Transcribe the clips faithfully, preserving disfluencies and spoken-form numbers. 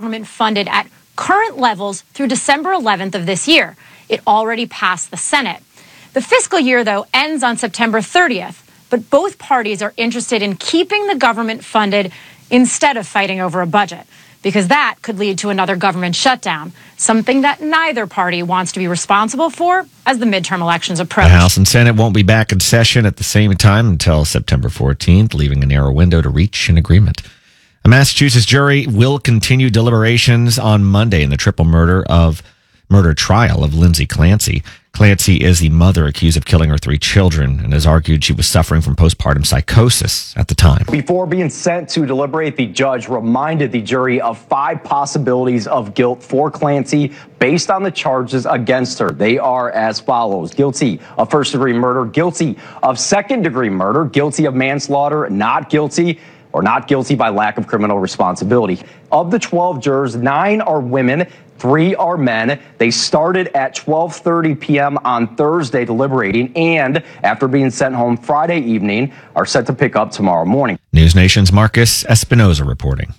government funded at current levels through December eleventh of this year. It already passed the Senate. The fiscal year, though, ends on September thirtieth, but both parties are interested in keeping the government funded instead of fighting over a budget, because that could lead to another government shutdown, something that neither party wants to be responsible for as the midterm elections approach. The House and Senate won't be back in session at the same time until September fourteenth, leaving a narrow window to reach an agreement. A Massachusetts jury will continue deliberations on Monday in the triple murder of murder trial of Lindsay Clancy. Clancy is the mother accused of killing her three children and has argued she was suffering from postpartum psychosis at the time. Before being sent to deliberate, the judge reminded the jury of five possibilities of guilt for Clancy based on the charges against her. They are as follows: guilty of first-degree murder, guilty of second-degree murder, guilty of manslaughter, not guilty, or not guilty by lack of criminal responsibility. Of the twelve jurors, nine are women, three are men. They started at twelve thirty p.m. on Thursday deliberating, and after being sent home Friday evening, are set to pick up tomorrow morning. News Nation's Marcus Espinoza reporting.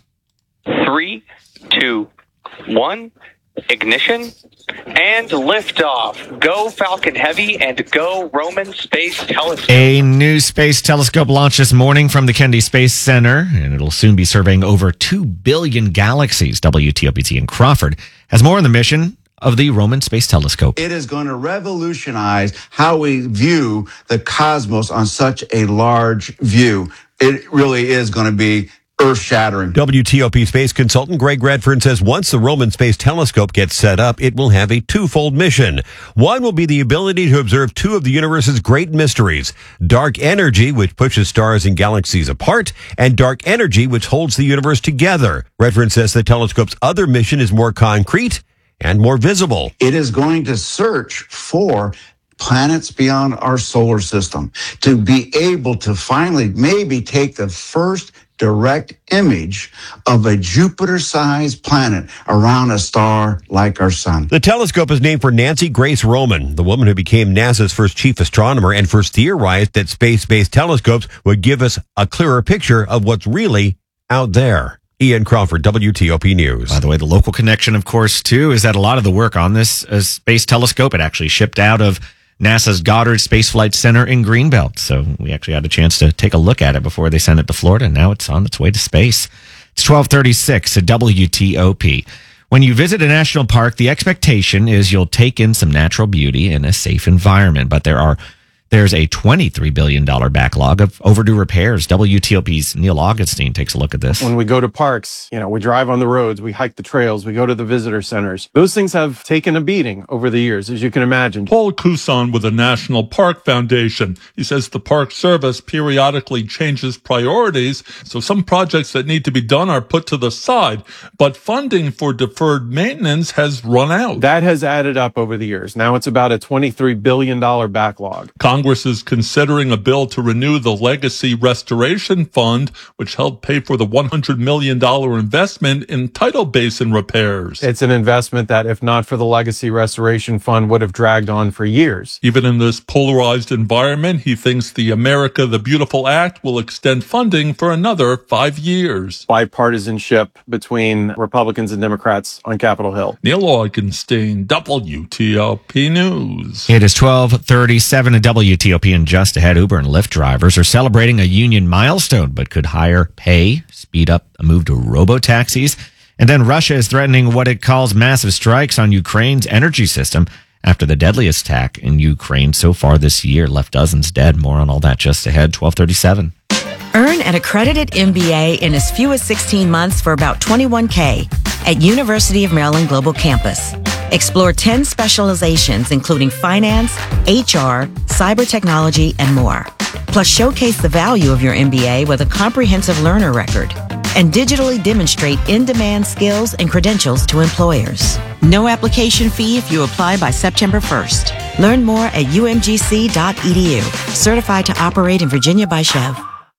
Three, two, one, ignition, and liftoff. Go Falcon Heavy and go Roman Space Telescope. A new space telescope launched this morning from the Kennedy Space Center, and it'll soon be surveying over two billion galaxies. W T O P T in Crawford has more on the mission of the Roman Space Telescope. It is going to revolutionize how we view the cosmos on such a large view. It really is going to be earth-shattering. W T O P space consultant Greg Redfern says once the Roman Space Telescope gets set up, it will have a twofold mission. One will be the ability to observe two of the universe's great mysteries: dark energy, which pushes stars and galaxies apart, and dark energy, which holds the universe together. Redfern says the telescope's other mission is more concrete and more visible. It is going to search for planets beyond our solar system to be able to finally maybe take the first direct image of a Jupiter-sized planet around a star like our sun. The telescope is named for Nancy Grace Roman, the woman who became NASA's first chief astronomer and first theorized that space-based telescopes would give us a clearer picture of what's really out there. Ian Crawford, W T O P News. By the way, the local connection, of course, too, is that a lot of the work on this uh, space telescope, it actually shipped out of NASA's Goddard Space Flight Center in Greenbelt. So we actually had a chance to take a look at it before they sent it to Florida. Now it's on its way to space. It's twelve thirty-six at W T O P. When you visit a national park, the expectation is you'll take in some natural beauty in a safe environment. But there are there's a twenty-three billion dollars backlog of overdue repairs. W T O P's Neil Augustine takes a look at this. When we go to parks, you know, we drive on the roads, we hike the trails, we go to the visitor centers. Those things have taken a beating over the years, as you can imagine. Paul Couson with the National Park Foundation. He says the Park Service periodically changes priorities, so some projects that need to be done are put to the side, but funding for deferred maintenance has run out. That has added up over the years. Now it's about a twenty-three billion dollars backlog. Congress is considering a bill to renew the Legacy Restoration Fund, which helped pay for the one hundred million dollars investment in tidal basin repairs. It's an investment that, if not for the Legacy Restoration Fund, would have dragged on for years. Even in this polarized environment, he thinks the America the Beautiful Act will extend funding for another five years. Bipartisanship between Republicans and Democrats on Capitol Hill. Neil Augenstein, W T O P News. It is twelve thirty-seven at W T O P, and just ahead, Uber and Lyft drivers are celebrating a union milestone, but could higher pay speed up a move to robo-taxis. And then Russia is threatening what it calls massive strikes on Ukraine's energy system after the deadliest attack in Ukraine so far this year left dozens dead. More on all that just ahead, twelve thirty-seven. Earn an accredited M B A in as few as sixteen months for about twenty-one thousand dollars at University of Maryland Global Campus. Explore ten specializations, including finance, H R, cyber technology, and more. Plus, showcase the value of your M B A with a comprehensive learner record and digitally demonstrate in-demand skills and credentials to employers. No application fee if you apply by September first. Learn more at U M G C dot E D U. Certified to operate in Virginia by Chev.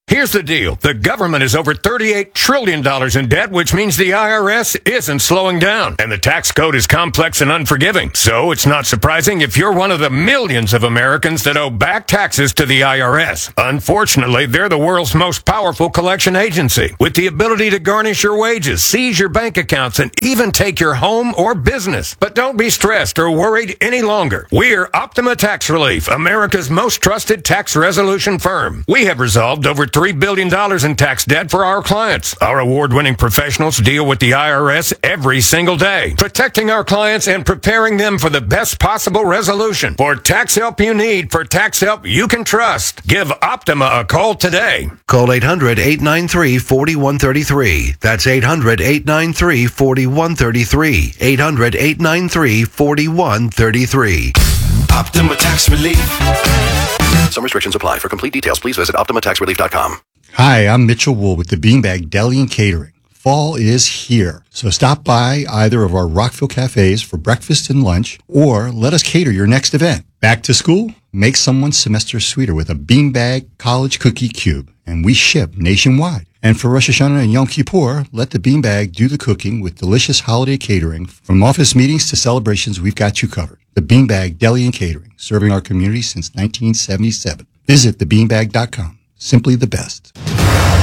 Here's the deal. The government is over thirty-eight trillion dollars in debt, which means the I R S isn't slowing down. And the tax code is complex and unforgiving. So it's not surprising if you're one of the millions of Americans that owe back taxes to the I R S. Unfortunately, they're the world's most powerful collection agency, with the ability to garnish your wages, seize your bank accounts, and even take your home or business. But don't be stressed or worried any longer. We're Optima Tax Relief, America's most trusted tax resolution firm. We have resolved over three billion dollars in tax debt for our clients. Our award-winning professionals deal with the I R S every single day, protecting our clients and preparing them for the best possible resolution. For tax help you need, for tax help you can trust, give Optima a call today. Call eight hundred, eight nine three, four one three three. That's eight hundred, eight nine three, four one three three. eight hundred, eight nine three, four one three three. Optima Tax Relief. Some restrictions apply. For complete details, please visit optima tax relief dot com. Hi, I'm Mitchell Wool with the Beanbag Deli and Catering. Fall is here, so stop by either of our Rockville cafes for breakfast and lunch, or let us cater your next event. Back to school? Make someone's semester sweeter with a Beanbag College Cookie Cube, and we ship nationwide. And for Rosh Hashanah and Yom Kippur, let the Beanbag do the cooking with delicious holiday catering. From office meetings to celebrations, we've got you covered. The Beanbag Deli and Catering, serving our community since nineteen seventy-seven. Visit the beanbag dot com. Simply the best. All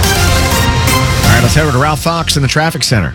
right, let's head over to Ralph Fox in the traffic center.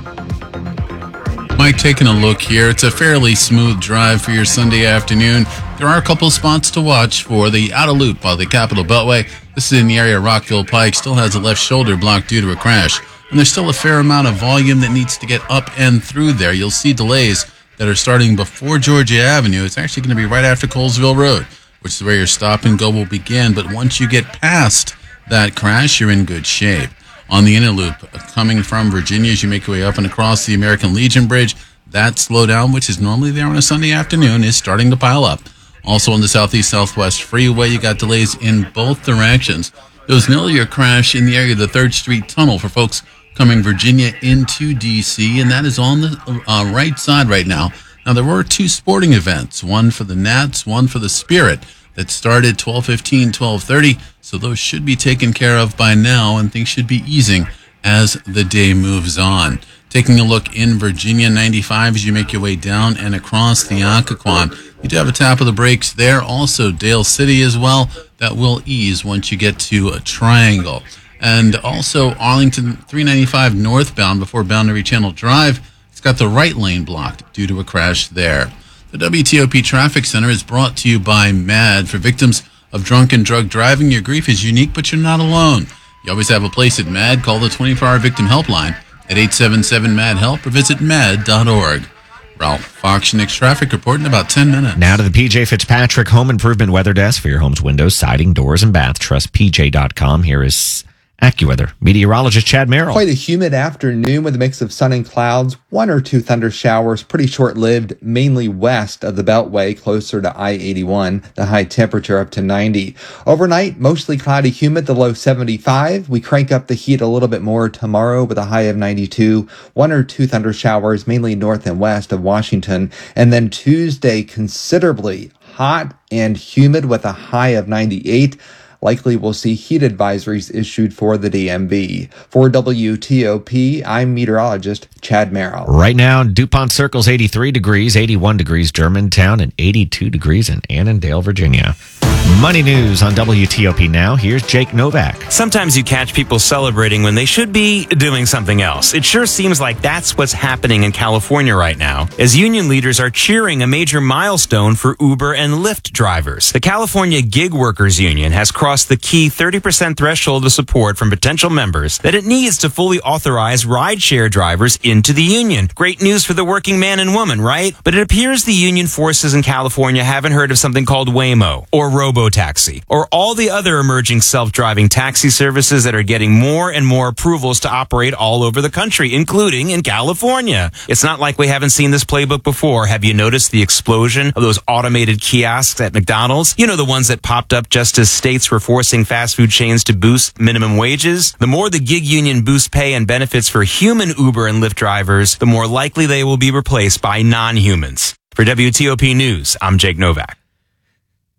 Mike, taking a look here. It's a fairly smooth drive for your Sunday afternoon. There are a couple spots to watch for. The outer loop by the Capitol Beltway. This is in the area of Rockville Pike. Still has a left shoulder blocked due to a crash. And there's still a fair amount of volume that needs to get up and through there. You'll see delays that are starting before Georgia Avenue. It's actually going to be right after Colesville Road, which is where your stop and go will begin. But once you get past that crash, you're in good shape. On the inner loop, coming from Virginia as you make your way up and across the American Legion Bridge, that slowdown, which is normally there on a Sunday afternoon, is starting to pile up. Also on the Southeast Southwest Freeway, you got delays in both directions. There was an earlier crash in the area of the third Street Tunnel for folks coming Virginia into D C, and that is on the uh, right side right now. Now, there were two sporting events, one for the Nats, one for the Spirit, that started twelve fifteen, twelve thirty, so those should be taken care of by now, and things should be easing as the day moves on. Taking a look in Virginia, ninety-five as you make your way down and across the Occoquan. You do have a tap of the brakes there. Also, Dale City as well. That will ease once you get to a Triangle. And also, Arlington three ninety-five northbound before Boundary Channel Drive. It's got the right lane blocked due to a crash there. The W T O P Traffic Center is brought to you by MAD. For victims of drunk and drug driving, your grief is unique, but you're not alone. You always have a place at MAD. Call the twenty-four hour victim helpline at eight seven seven MAD HELP or visit mad dot org. Ralph Fox, next traffic report in about ten minutes. Now to the P J Fitzpatrick Home Improvement Weather Desk for your home's windows, siding, doors, and bath. Trust P J dot com. Here is AccuWeather meteorologist Chad Merrill. Quite a humid afternoon with a mix of sun and clouds. One or two thunder showers, pretty short-lived, mainly west of the Beltway, closer to I eighty-one. The high temperature up to ninety. Overnight, mostly cloudy, humid, the low seventy-five. We crank up the heat a little bit more tomorrow with a high of ninety-two. One or two thunder showers, mainly north and west of Washington. And then Tuesday, considerably hot and humid with a high of ninety-eight. Likely we'll see heat advisories issued for the D M V. For W T O P, I'm meteorologist Chad Merrill. Right now, DuPont Circle's eighty-three degrees, eighty-one degrees Germantown, and eighty-two degrees in Annandale, Virginia. Money news on W T O P now. Here's Jake Novak. Sometimes you catch people celebrating when they should be doing something else. It sure seems like that's what's happening in California right now, as union leaders are cheering a major milestone for Uber and Lyft drivers. The California Gig Workers Union has crossed the key thirty percent threshold of support from potential members that it needs to fully authorize rideshare drivers into the union. Great news for the working man and woman, right? But it appears the union forces in California haven't heard of something called Waymo or Robotaxi or all the other emerging self-driving taxi services that are getting more and more approvals to operate all over the country, including in California. It's not like we haven't seen this playbook before. Have you noticed the explosion of those automated kiosks at McDonald's? You know, the ones that popped up just as states were forcing fast food chains to boost minimum wages? The more the gig union boosts pay and benefits for human Uber and Lyft drivers, the more likely they will be replaced by non-humans. For W T O P News, I'm Jake Novak.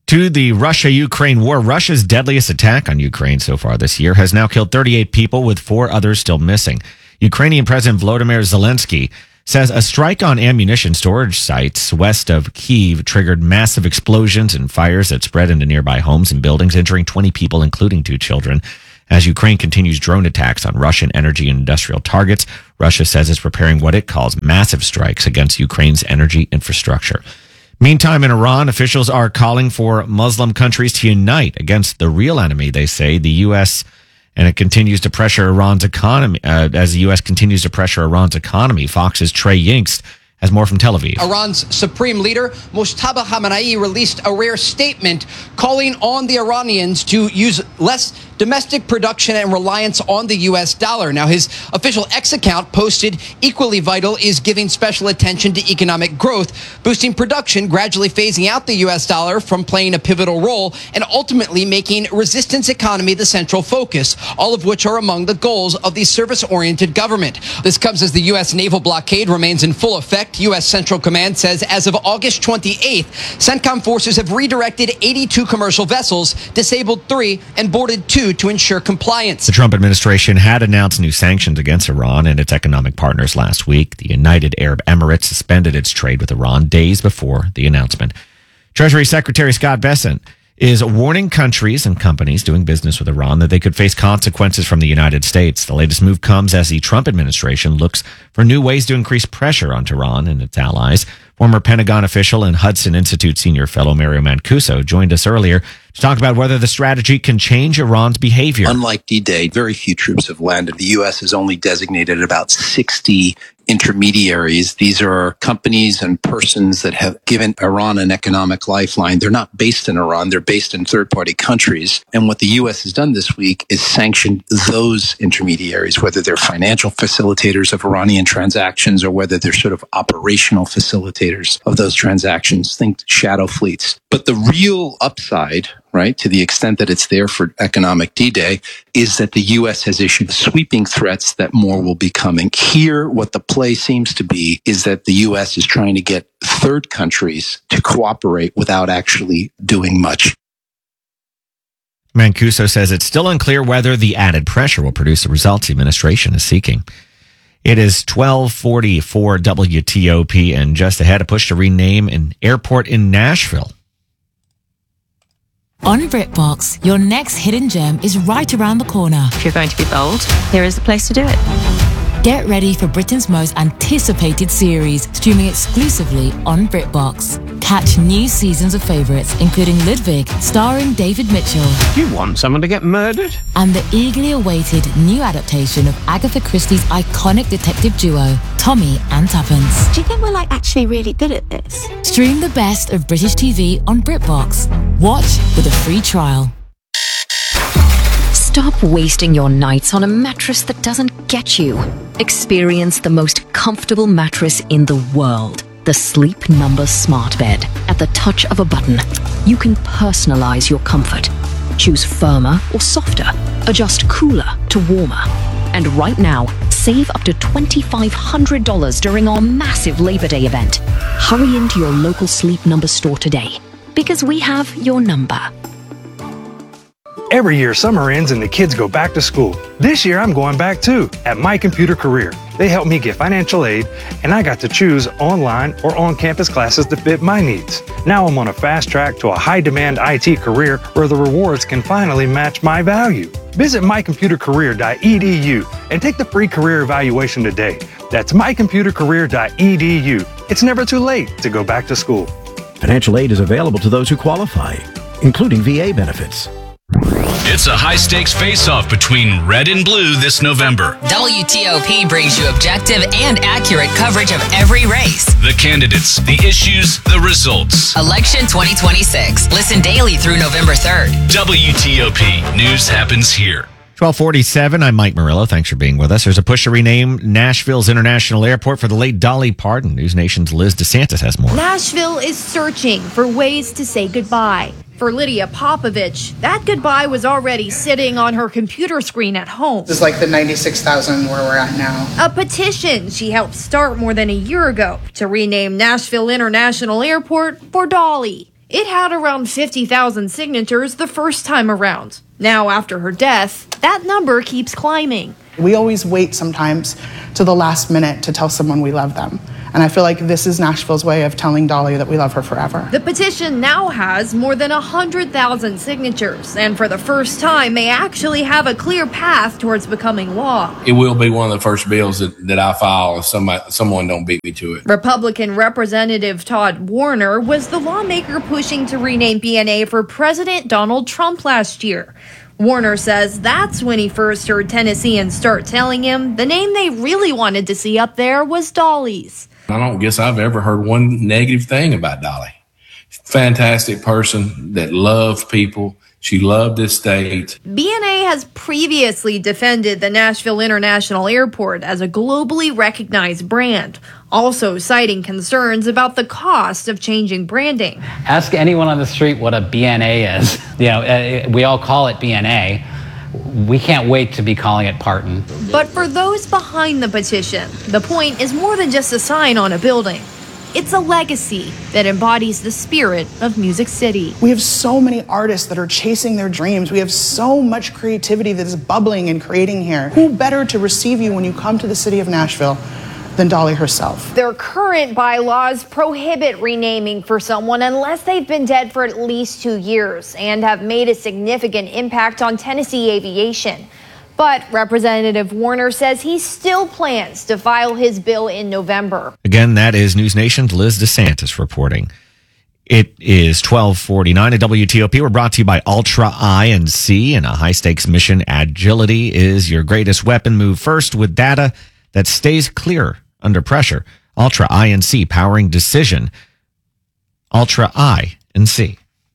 To the Russia-Ukraine war, Russia's deadliest attack on Ukraine so far this year has now killed thirty-eight people, with four others still missing. Ukrainian President Volodymyr Zelensky says a strike on ammunition storage sites west of Kyiv triggered massive explosions and fires that spread into nearby homes and buildings, injuring twenty people, including two children. As Ukraine continues drone attacks on Russian energy and industrial targets, Russia says it's preparing what it calls massive strikes against Ukraine's energy infrastructure. Meantime, in Iran, officials are calling for Muslim countries to unite against the real enemy, they say, the U S, and it continues to pressure Iran's economy. Uh, as the U S continues to pressure Iran's economy, Fox's Trey Yingst has more from Tel Aviv. Iran's supreme leader, Mojtaba Khamenei, released a rare statement calling on the Iranians to use less domestic production and reliance on the U S dollar. Now, his official X account posted, equally vital is giving special attention to economic growth, boosting production, gradually phasing out the U S dollar from playing a pivotal role, and ultimately making resistance economy the central focus, all of which are among the goals of the service-oriented government. This comes as the U S naval blockade remains in full effect. U S Central Command says as of August twenty-eighth, CENTCOM forces have redirected eighty-two commercial vessels, disabled three, and boarded two to ensure compliance. The Trump administration had announced new sanctions against Iran and its economic partners last week. The United Arab Emirates suspended its trade with Iran days before the announcement. Treasury Secretary Scott Bessent is warning countries and companies doing business with Iran that they could face consequences from the United States. The latest move comes as the Trump administration looks for new ways to increase pressure on Tehran and its allies. Former Pentagon official and Hudson Institute senior fellow Mario Mancuso joined us earlier to talk about whether the strategy can change Iran's behavior. Unlike D-Day, very few troops have landed. The U S has only designated about sixty intermediaries. These are companies and persons that have given Iran an economic lifeline. They're not based in Iran. They're based in third-party countries. And what the U S has done this week is sanctioned those intermediaries, whether they're financial facilitators of Iranian transactions or whether they're sort of operational facilitators of those transactions. Think shadow fleets. But the real upside, right, to the extent that it's there for economic D-Day, is that the U S has issued sweeping threats that more will be coming. Here, what the play seems to be is that the U S is trying to get third countries to cooperate without actually doing much. Mancuso says it's still unclear whether the added pressure will produce the results the administration is seeking. It is twelve forty-four W T O P, and just ahead, a push to rename an airport in Nashville. On BritBox, your next hidden gem is right around the corner. If you're going to be bold, here is the place to do it. Get ready for Britain's most anticipated series, streaming exclusively on BritBox. Catch new seasons of favourites, including Ludwig, starring David Mitchell. You want someone to get murdered? And the eagerly awaited new adaptation of Agatha Christie's iconic detective duo, Tommy and Tuppence. Do you think we're like actually really good at this? Stream the best of British T V on BritBox. Watch with a free trial. Stop wasting your nights on a mattress that doesn't get you. Experience the most comfortable mattress in the world. The Sleep Number Smart Bed. At the touch of a button, you can personalize your comfort. Choose firmer or softer. Adjust cooler to warmer. And right now, save up to two thousand five hundred dollars during our massive Labor Day event. Hurry into your local Sleep Number store today, because we have your number. Every year, summer ends and the kids go back to school. This year, I'm going back too, at My Computer Career. They helped me get financial aid, and I got to choose online or on-campus classes to fit my needs. Now I'm on a fast track to a high-demand I T career where the rewards can finally match my value. Visit my computer career dot e d u and take the free career evaluation today. That's my computer career dot e d u. It's never too late to go back to school. Financial aid is available to those who qualify, including V A benefits. It's a high-stakes face-off between red and blue this November. W T O P brings you objective and accurate coverage of every race. The candidates, the issues, the results. Election twenty twenty-six. Listen daily through November third. W T O P. News happens here. twelve forty-seven, I'm Mike Murillo. Thanks for being with us. There's a push to rename Nashville's International Airport for the late Dolly Parton. News Nation's Liz DeSantis has more. Nashville is searching for ways to say goodbye. For Lydia Popovich, that goodbye was already sitting on her computer screen at home. This is like the ninety-six thousand where we're at now. A petition she helped start more than a year ago to rename Nashville International Airport for Dolly. It had around fifty thousand signatures the first time around. Now, after her death, that number keeps climbing. We always wait sometimes to the last minute to tell someone we love them. And I feel like this is Nashville's way of telling Dolly that we love her forever. The petition now has more than one hundred thousand signatures, and for the first time, may actually have a clear path towards becoming law. It will be one of the first bills that, that I file if somebody, someone don't beat me to it. Republican Representative Todd Warner was the lawmaker pushing to rename B N A for President Donald Trump last year. Warner says that's when he first heard Tennesseans start telling him the name they really wanted to see up there was Dolly's. I don't guess I've ever heard one negative thing about Dolly. Fantastic person that loved people. She loved this state. B N A has previously defended the Nashville International Airport as a globally recognized brand, also citing concerns about the cost of changing branding. Ask anyone on the street what a B N A is. You know, uh, we all call it B N A. We can't wait to be calling it Parton. But for those behind the petition, the point is more than just a sign on a building. It's a legacy that embodies the spirit of Music City. We have so many artists that are chasing their dreams. We have so much creativity that is bubbling and creating here. Who better to receive you when you come to the city of Nashville than Dolly herself? Their current bylaws prohibit renaming for someone unless they've been dead for at least two years and have made a significant impact on Tennessee aviation. But Representative Warner says he still plans to file his bill in November. Again, that is News Nation's Liz DeSantis reporting. It is twelve forty-nine at W T O P. We're brought to you by Ultra I N C. In a high-stakes mission, agility is your greatest weapon. Move first with data that stays clear under pressure. Ultra I N C, powering decision. Ultra I N C.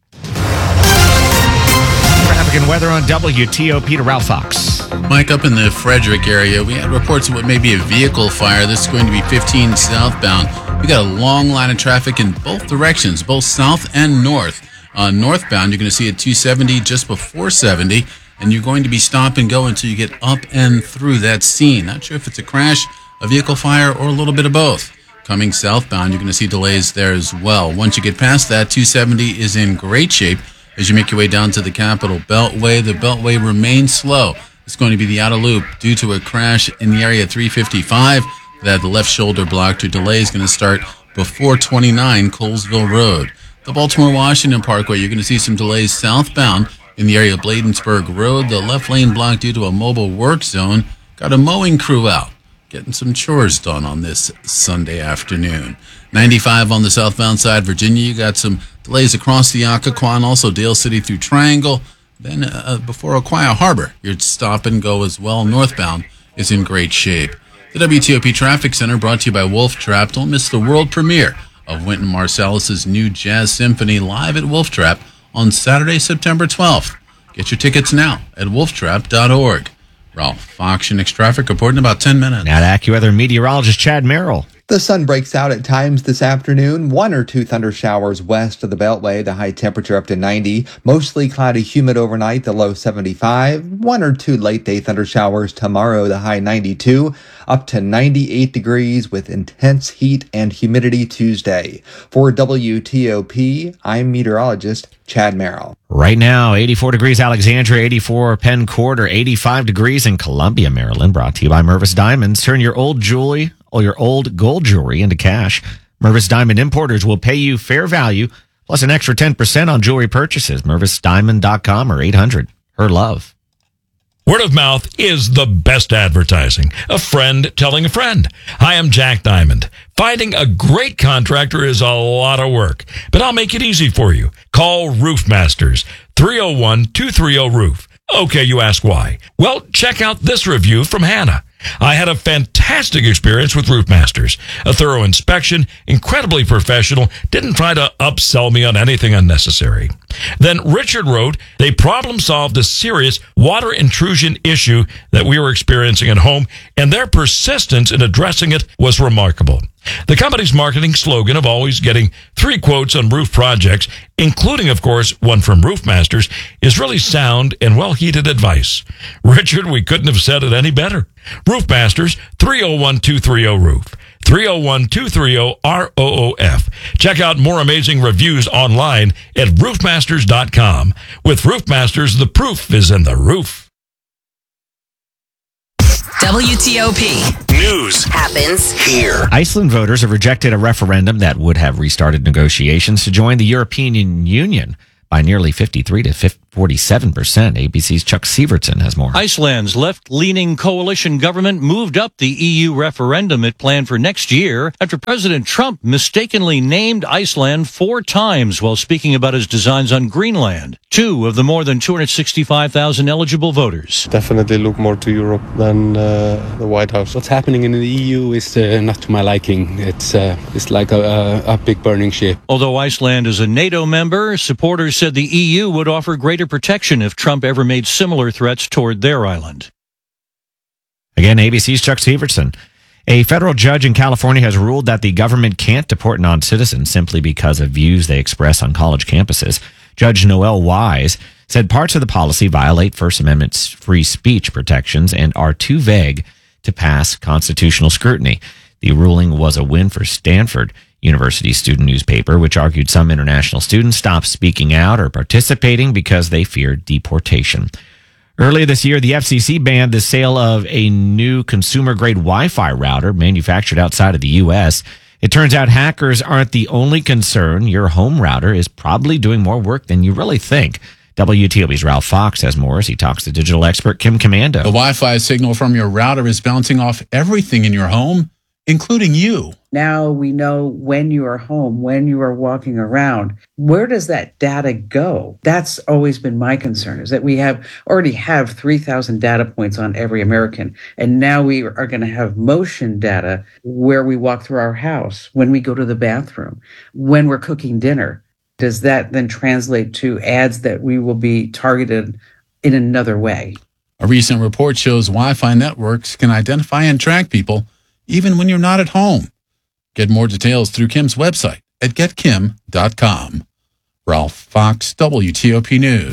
Traffic and weather on W T O P to Ralph Fox. Mike, up in the Frederick area, we had reports of what may be a vehicle fire. This is going to be fifteen southbound. We got a long line of traffic in both directions, both south and north. Uh, northbound, you're going to see at two seventy just before seventy, and you're going to be stop and go until you get up and through that scene. Not sure if it's a crash, a vehicle fire, or a little bit of both. Coming southbound, you're going to see delays there as well. Once you get past that, two seventy is in great shape as you make your way down to the Capitol Beltway. The Beltway remains slow. It's going to be the outer loop due to a crash in the area three fifty-five. That the left shoulder blocked. Your delay is going to start before twenty-nine Colesville Road. The Baltimore-Washington Parkway, you're going to see some delays southbound in the area of Bladensburg Road. The left lane blocked due to a mobile work zone. Got a mowing crew out, getting some chores done on this Sunday afternoon. ninety-five on the southbound side, Virginia, you got some delays across the Occoquan, also Dale City through Triangle. Then uh, before Aquia Harbor, your stop and go as well. Northbound is in great shape. The W T O P Traffic Center brought to you by Wolf Trap. Don't miss the world premiere of Wynton Marsalis's new jazz symphony live at Wolf Trap on Saturday, September twelfth. Get your tickets now at wolf trap dot org. Ralph Fox, Next Traffic report in about ten minutes. Now to AccuWeather meteorologist Chad Merrill. The sun breaks out at times this afternoon. One or two thunder showers west of the Beltway. The high temperature up to ninety. Mostly cloudy, humid overnight. The low seventy-five. One or two late day thunder showers tomorrow. The high ninety-two. Up to ninety-eight degrees with intense heat and humidity Tuesday. For W T O P, I'm meteorologist Chad Merrill. Right now, eighty-four degrees Alexandria, eighty-four Penn Quarter, eighty-five degrees in Columbia, Maryland. Brought to you by Mervis Diamonds. Turn your old jewelry or your old gold jewelry into cash. Mervis Diamond Importers will pay you fair value plus an extra ten percent on jewelry purchases. Mervis Diamond dot com or eight hundred. Her love. Word of mouth is the best advertising. A friend telling a friend. Hi, I'm Jack Diamond. Finding a great contractor is a lot of work, but I'll make it easy for you. Call Roof Masters, three oh one, two three oh, roof. Okay, you ask why. Well, check out this review from Hannah. I had a fantastic experience with Roof Masters. A thorough inspection, incredibly professional, didn't try to upsell me on anything unnecessary. Then Richard wrote, they problem solved a serious water intrusion issue that we were experiencing at home, and their persistence in addressing it was remarkable. The company's marketing slogan of always getting three quotes on roof projects, including, of course, one from Roof Masters, is really sound and well-heeded advice. Richard, we couldn't have said it any better. Roof Masters, three oh one, two three oh, roof. three oh one, two three oh, R O O F. Check out more amazing reviews online at roofmasters dot com. With Roofmasters, the proof is in the roof. W T O P News happens here. Iceland voters have rejected a referendum that would have restarted negotiations to join the European Union by nearly fifty-three to forty-seven percent. A B C's Chuck Sievertson has more. Iceland's left-leaning coalition government moved up the E U referendum it planned for next year after President Trump mistakenly named Iceland four times while speaking about his designs on Greenland. Two of the more than two hundred sixty-five thousand eligible voters. Definitely look more to Europe than uh, the White House. What's happening in the E U is uh, not to my liking. It's uh, it's like a, a, a big burning ship. Although Iceland is a NATO member, supporters said the E U would offer greater protection if Trump ever made similar threats toward their island. Again, A B C's Chuck Sievertson. A federal judge in California has ruled that the government can't deport non-citizens simply because of views they express on college campuses. Judge Noel Wise said parts of the policy violate First Amendment's free speech protections and are too vague to pass constitutional scrutiny. The ruling was a win for Stanford University student newspaper, which argued some international students stopped speaking out or participating because they feared deportation. Earlier this year, the F C C banned the sale of a new consumer-grade Wi-Fi router manufactured outside of the U S. It turns out hackers aren't the only concern. Your home router is probably doing more work than you really think. W T O P's Ralph Fox has more as he talks to digital expert Kim Commando. The Wi-Fi signal from your router is bouncing off everything in your home, including you. Now we know when you are home, when you are walking around. Where does that data go? That's always been my concern, is that we have already have three thousand data points on every American. And now we are going to have motion data where we walk through our house, when we go to the bathroom, when we're cooking dinner. Does that then translate to ads that we will be targeted in another way? A recent report shows Wi-Fi networks can identify and track people even when you're not at home. Get more details through Kim's website at get kim dot com. Ralph Fox, W T O P News.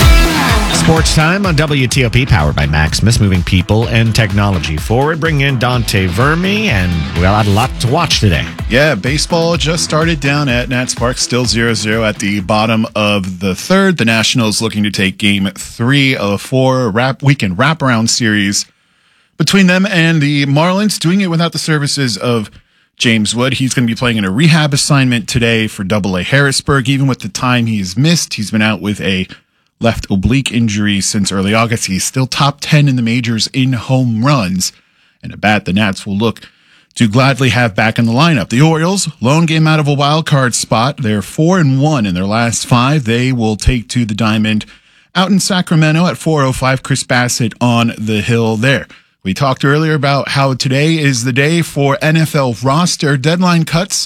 Sports time on W T O P, powered by Maximus, moving people and technology forward. Bring in Dante Verme, and we got a lot to watch today. Yeah, baseball just started down at Nats Park, still zero zero at the bottom of the third. The Nationals looking to take game three of four wrap weekend wraparound series between them and the Marlins, doing it without the services of James Wood. He's going to be playing in a rehab assignment today for Double A Harrisburg. Even with the time he's missed, he's been out with a left oblique injury since early August. He's still top ten in the majors in home runs, and a bat the Nats will look to gladly have back in the lineup. The Orioles, lone game out of a wild card spot. They're four and one in their last five. They will take to the diamond out in Sacramento at four oh five. Chris Bassett on the hill there. We talked earlier about how today is the day for N F L roster deadline cuts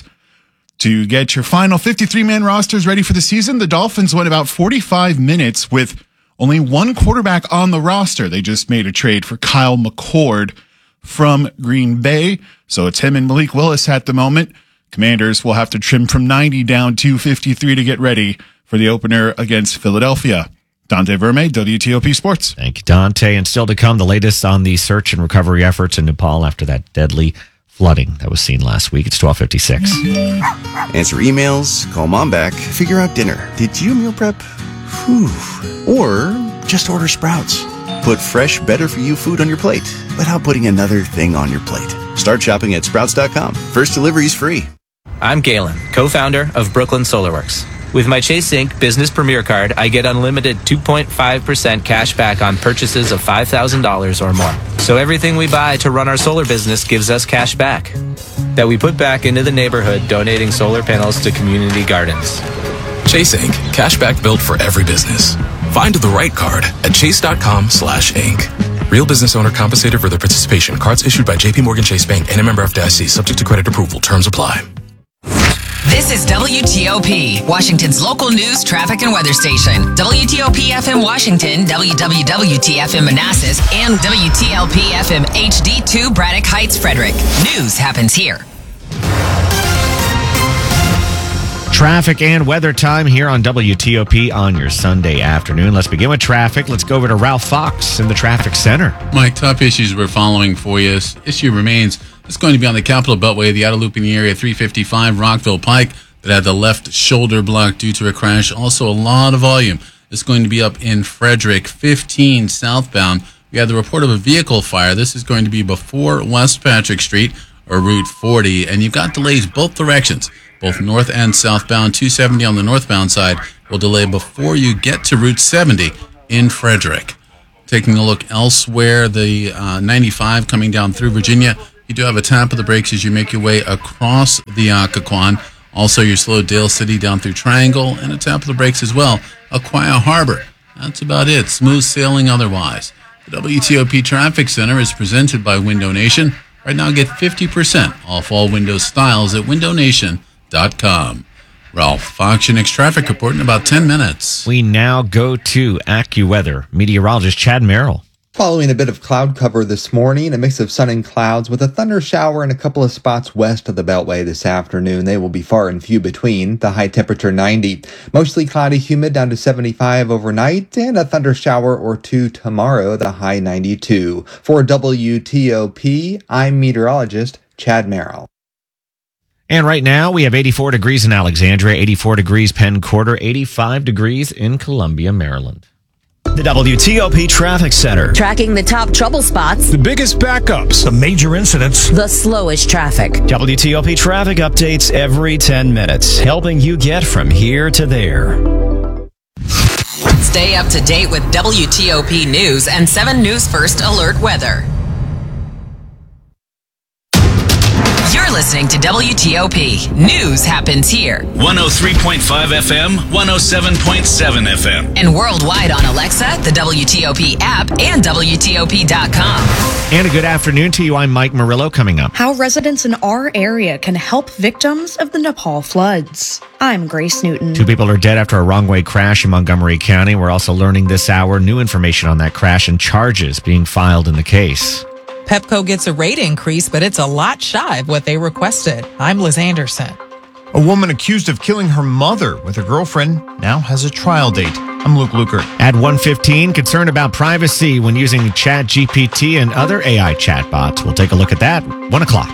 to get your final fifty-three man rosters ready for the season. The Dolphins went about forty-five minutes with only one quarterback on the roster. They just made a trade for Kyle McCord from Green Bay. So it's him and Malik Willis at the moment. Commanders will have to trim from ninety down to fifty-three to get ready for the opener against Philadelphia. Dante Verme, W T O P Sports. Thank you, Dante. And still to come, the latest on the search and recovery efforts in Nepal after that deadly flooding that was seen last week. It's twelve fifty-six. Answer emails, call mom back, figure out dinner. Did you meal prep? Whew. Or just order Sprouts. Put fresh, better-for-you food on your plate without putting another thing on your plate. Start shopping at sprouts dot com. First delivery is free. I'm Galen, co-founder of Brooklyn SolarWorks. With my Chase Inc Business Premier Card, I get unlimited two point five percent cash back on purchases of five thousand dollars or more. So everything we buy to run our solar business gives us cash back that we put back into the neighborhood, donating solar panels to community gardens. Chase Inc Cash back built for every business. Find the right card at chase dot com slash inc. Real business owner compensated for their participation. Cards issued by J P Morgan Chase Bank and a member of F D I C, subject to credit approval. Terms apply. This is W T O P, Washington's local news, traffic, and weather station. W T O P F M Washington, W W W T F M Manassas, and W T L P F M H D two Braddock Heights, Frederick. News happens here. Traffic and weather time here on W T O P on your Sunday afternoon. Let's begin with traffic. Let's go over to Ralph Fox in the traffic center. Mike, top issues we're following for you. This issue remains. It's going to be on the Capitol Beltway, the outer loop in the area, three fifty-five Rockville Pike, that had the left shoulder blocked due to a crash. Also, a lot of volume. It's going to be up in Frederick, fifteen southbound. We had the report of a vehicle fire. This is going to be before West Patrick Street or Route forty, and you've got delays both directions, both north and southbound. two seventy on the northbound side will delay before you get to Route seventy in Frederick. Taking a look elsewhere, the uh, ninety-five coming down through Virginia, you do have a tap of the brakes as you make your way across the Occoquan. Also, your slow Dale City down through Triangle, and a tap of the brakes as well, Aquia Harbor. That's about it. Smooth sailing otherwise. The W T O P Traffic Center is presented by Window Nation. Right now, get fifty percent off all window styles at window nation dot com. Ralph Fox, your next traffic report in about ten minutes. We now go to AccuWeather meteorologist Chad Merrill. Following a bit of cloud cover this morning, a mix of sun and clouds with a thunder shower in a couple of spots west of the Beltway this afternoon. They will be far and few between. The high temperature ninety. Mostly cloudy, humid down to seventy-five overnight, and a thunder shower or two tomorrow, the high ninety-two. For W T O P, I'm meteorologist Chad Merrill. And right now, we have eighty-four degrees in Alexandria, eighty-four degrees Penn Quarter, eighty-five degrees in Columbia, Maryland. The W T O P Traffic Center. Tracking the top trouble spots, The biggest backups. The major incidents. the slowest traffic. W T O P traffic updates every ten minutes, helping you get from here to there. Stay up to date with W T O P News and seven News First Alert Weather. You're listening to W T O P. News happens here. one oh three point five F M, one oh seven point seven F M. And worldwide on Alexa, the W T O P app, and W T O P dot com. And a good afternoon to you. I'm Mike Murillo coming up. How residents in our area can help victims of the Nepal floods. I'm Grace Newton. Two people are dead after a wrong-way crash in Montgomery County. We're also learning this hour new information on that crash and charges being filed in the case. Pepco gets a rate increase, but it's a lot shy of what they requested. I'm Liz Anderson. A woman accused of killing her mother with her girlfriend now has a trial date. I'm Luke Luker. At one fifteen, concern about privacy when using ChatGPT and other A I chatbots. We'll take a look at that. One o'clock.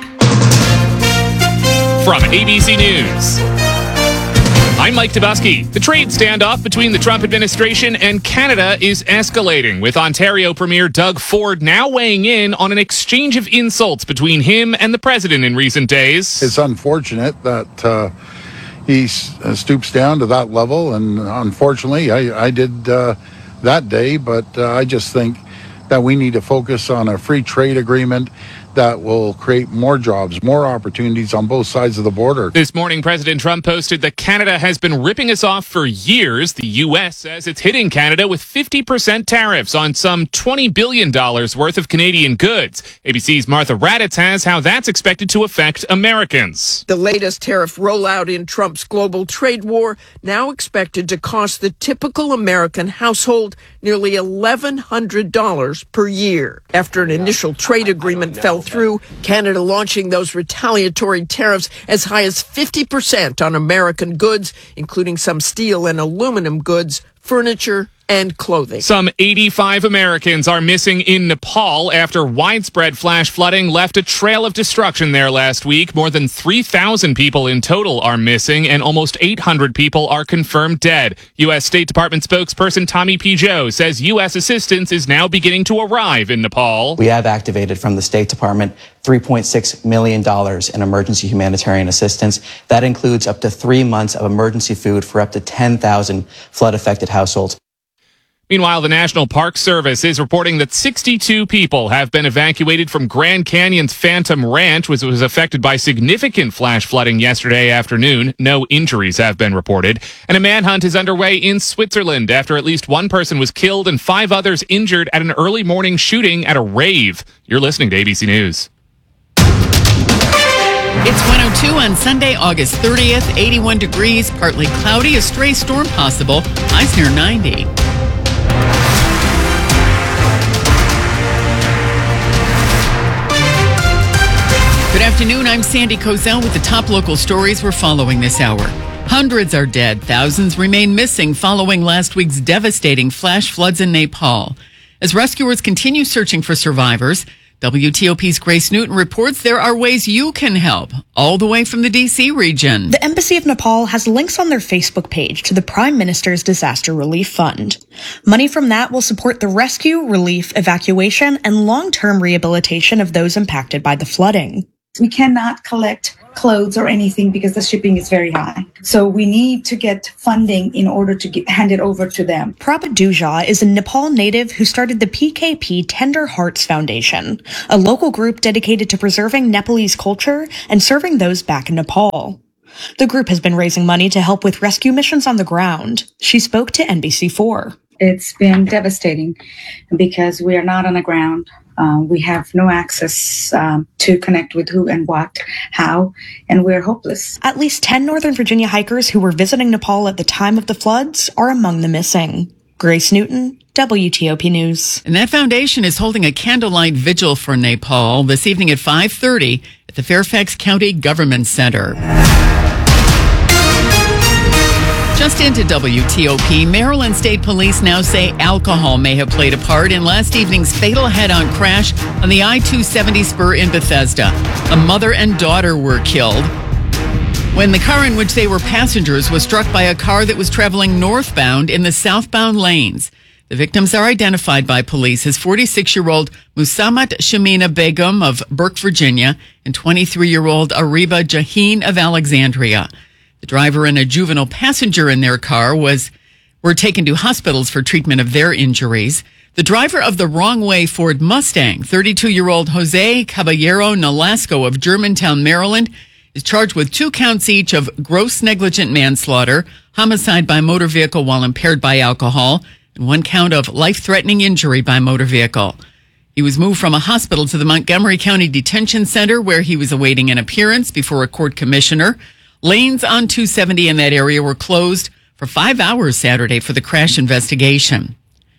From A B C News, I'm Mike Tabusky. The trade standoff between the Trump administration and Canada is escalating, with Ontario Premier Doug Ford now weighing in on an exchange of insults between him and the president in recent days. It's unfortunate that uh, he uh, stoops down to that level, and unfortunately, I, I did uh, that day, but uh, I just think that we need to focus on a free trade agreement that will create more jobs, more opportunities on both sides of the border. This morning, President Trump posted that Canada has been ripping us off for years. The U S says it's hitting Canada with fifty percent tariffs on some twenty billion dollars worth of Canadian goods. A B C's Martha Raddatz has how that's expected to affect Americans. The latest tariff rollout in Trump's global trade war now expected to cost the typical American household nearly eleven hundred dollars per year. After an initial trade agreement fell through, Canada launching those retaliatory tariffs as high as fifty percent on American goods, including some steel and aluminum goods, furniture, and clothing. Some eighty-five Americans are missing in Nepal after widespread flash flooding left a trail of destruction there last week. More than three thousand people in total are missing, and almost eight hundred people are confirmed dead. U S State Department spokesperson Tommy P. Joe says U S assistance is now beginning to arrive in Nepal. We have activated from the State Department three point six million dollars in emergency humanitarian assistance. That includes up to three months of emergency food for up to ten thousand flood-affected households. Meanwhile, the National Park Service is reporting that sixty-two people have been evacuated from Grand Canyon's Phantom Ranch, which was affected by significant flash flooding yesterday afternoon. No injuries have been reported. And a manhunt is underway in Switzerland after at least one person was killed and five others injured at an early morning shooting at a rave. You're listening to A B C News. It's one oh two on Sunday, August thirtieth, eighty-one degrees, partly cloudy, a stray storm possible, highs near ninety. Good afternoon, I'm Sandy Kozel with the top local stories we're following this hour. Hundreds are dead. Thousands remain missing following last week's devastating flash floods in Nepal. As rescuers continue searching for survivors, W T O P's Grace Newton reports there are ways you can help, all the way from the D C region. The Embassy of Nepal has links on their Facebook page to the Prime Minister's Disaster Relief Fund. Money from that will support the rescue, relief, evacuation, and long-term rehabilitation of those impacted by the flooding. We cannot collect clothes or anything because the shipping is very high. So we need to get funding in order to get, hand it over to them. Prabhat Duja is a Nepal native who started the P K P Tender Hearts Foundation, a local group dedicated to preserving Nepalese culture and serving those back in Nepal. The group has been raising money to help with rescue missions on the ground. She spoke to N B C four. It's been devastating because we are not on the ground. Uh, we have no access um, to connect with who and what, how, and we're hopeless. At least ten Northern Virginia hikers who were visiting Nepal at the time of the floods are among the missing. Grace Newton, W T O P News. And that foundation is holding a candlelight vigil for Nepal this evening at five thirty at the Fairfax County Government Center. Just into W T O P, Maryland State Police now say alcohol may have played a part in last evening's fatal head-on crash on the I two seventy spur in Bethesda. A mother and daughter were killed when the car in which they were passengers was struck by a car that was traveling northbound in the southbound lanes. The victims are identified by police as forty-six-year-old Musammat Shamina Begum of Burke, Virginia, and twenty-three-year-old Ariba Jaheen of Alexandria. The driver and a juvenile passenger in their car was were taken to hospitals for treatment of their injuries. The driver of the wrong-way Ford Mustang, thirty-two-year-old Jose Caballero Nolasco of Germantown, Maryland, is charged with two counts each of gross negligent manslaughter, homicide by motor vehicle while impaired by alcohol, and one count of life-threatening injury by motor vehicle. He was moved from a hospital to the Montgomery County Detention Center, where he was awaiting an appearance before a court commissioner. Lanes on two seventy in that area were closed for five hours Saturday for the crash investigation.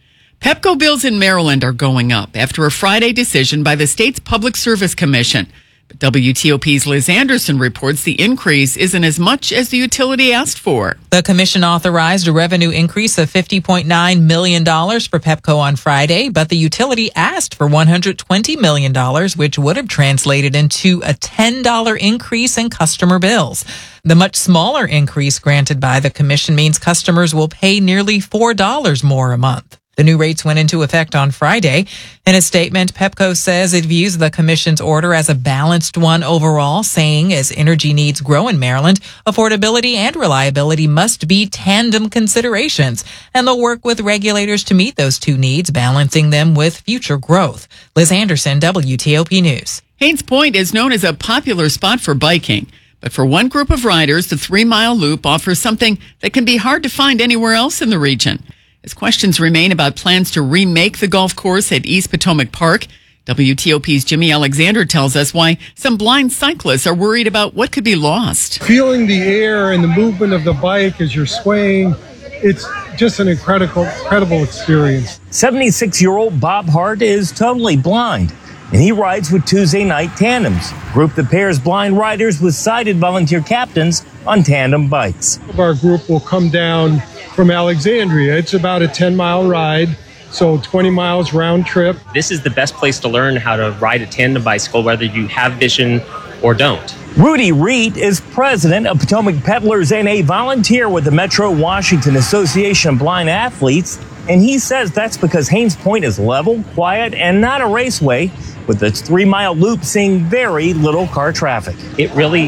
Pepco bills in Maryland are going up after a Friday decision by the state's Public Service Commission. But W T O P's Liz Anderson reports the increase isn't as much as the utility asked for. The commission authorized a revenue increase of fifty point nine million dollars for Pepco on Friday, but the utility asked for one hundred twenty million dollars, which would have translated into a ten dollars increase in customer bills. The much smaller increase granted by the commission means customers will pay nearly four dollars more a month. The new rates went into effect on Friday. In a statement, Pepco says it views the commission's order as a balanced one overall, saying as energy needs grow in Maryland, affordability and reliability must be tandem considerations, and they'll work with regulators to meet those two needs, balancing them with future growth. Liz Anderson, W T O P News. Haines Point is known as a popular spot for biking, but for one group of riders, the three-mile loop offers something that can be hard to find anywhere else in the region. As questions remain about plans to remake the golf course at East Potomac Park, W T O P's Jimmy Alexander tells us why some blind cyclists are worried about what could be lost. Feeling the air and the movement of the bike as you're swaying, it's just an incredible, incredible experience. seventy-six-year-old Bob Hart is totally blind, and he rides with Tuesday Night Tandems, a group that pairs blind riders with sighted volunteer captains on tandem bikes. Our group will come down from Alexandria. It's about a ten-mile ride, so twenty miles round trip. This is the best place to learn how to ride a tandem bicycle, whether you have vision or don't. Rudy Reed is president of Potomac Peddlers and a volunteer with the Metro Washington Association of Blind Athletes, and he says that's because Haines Point is level, quiet, and not a raceway, with its three-mile loop seeing very little car traffic. It really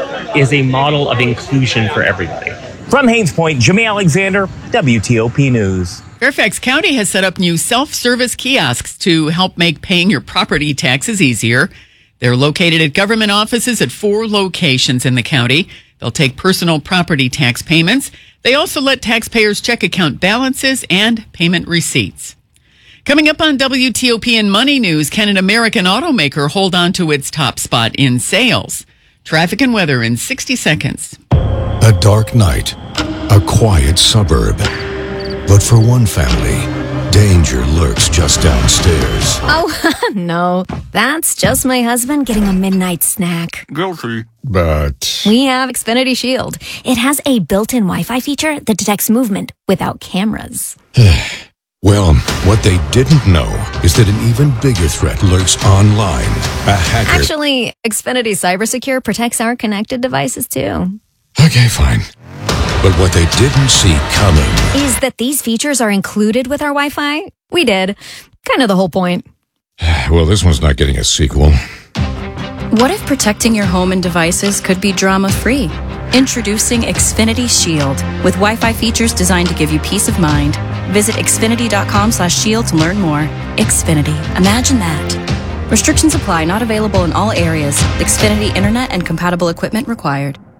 is a model of inclusion for everybody. From Haines Point, Jimmy Alexander, W T O P News. Fairfax County has set up new self-service kiosks to help make paying your property taxes easier. They're located at government offices at four locations in the county. They'll take personal property tax payments. They also let taxpayers check account balances and payment receipts. Coming up on W T O P and Money News, can an American automaker hold on to its top spot in sales? Traffic and weather in sixty seconds. A dark night, a quiet suburb. But for one family, Danger lurks just downstairs. Oh, no. That's just my husband getting a midnight snack. Guilty. But... We have Xfinity Shield. It has a built-in Wi-Fi feature that detects movement without cameras. Well, what they didn't know is that an even bigger threat lurks online. A hacker... Actually, Xfinity Cybersecure protects our connected devices, too. Okay, fine. But what they didn't see coming is that these features are included with our Wi-Fi. We did. Kind of the whole point. Well, this one's not getting a sequel. What if protecting your home and devices could be drama-free? Introducing Xfinity Shield with Wi-Fi features designed to give you peace of mind. Visit xfinity.com slash shield to learn more. Xfinity. Imagine that. Restrictions apply. Not available in all areas. Xfinity Internet and compatible equipment required.